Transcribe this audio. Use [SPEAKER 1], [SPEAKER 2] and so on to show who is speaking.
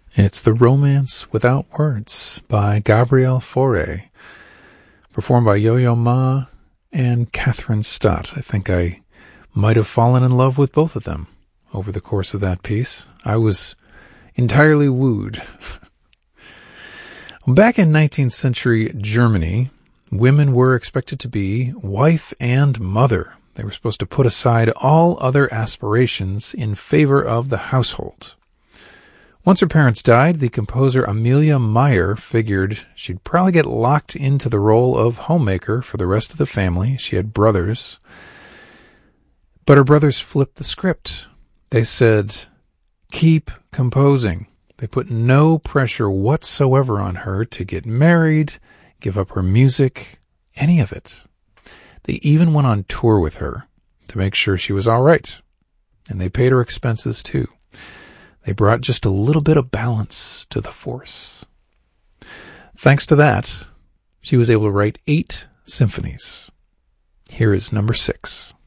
[SPEAKER 1] It's The Romance Without Words by Gabrielle Fauré, performed by Yo-Yo Ma and Catherine Stott. I think I might have fallen in love with both of them over the course of that piece. I was entirely wooed. Back in 19th century Germany, women were expected to be wife and mother. They were supposed to put aside all other aspirations in favor of the household. Once her parents died, the composer Amelia Meyer figured she'd probably get locked into the role of homemaker for the rest of the family. She had brothers. But her brothers flipped the script. They said, keep composing. They put no pressure whatsoever on her to get married, give up her music, any of it. They even went on tour with her to make sure she was all right. And they paid her expenses too. They brought just a little bit of balance to the force. Thanks to that, she was able to write 8 symphonies. Here is number 6.